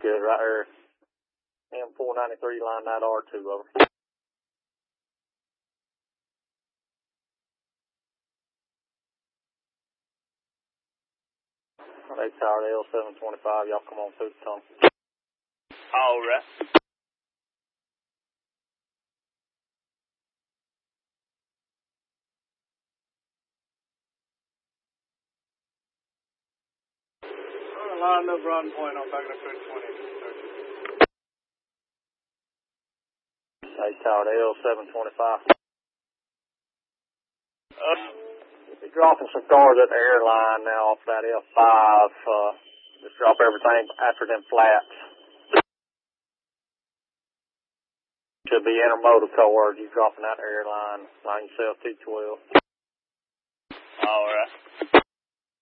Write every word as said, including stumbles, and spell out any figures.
good right there. M four ninety-three, line nine R two, over. Lake Tower L seven twenty-five, y'all come on through the tunnel. All right. Line number on point, I'm back up to twenty. Lake Tower L seven twenty-five. Uh, You're dropping some cars at the airline now off that F five. Uh, just drop everything after them flats. Should be intermodal cars. You dropping that airline, line yourself two twelve. all right.